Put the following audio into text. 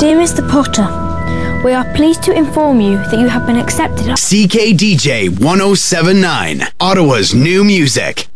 Dear Mr. Potter, we are pleased to inform you that you have been accepted. CKDJ 1079, Ottawa's new music.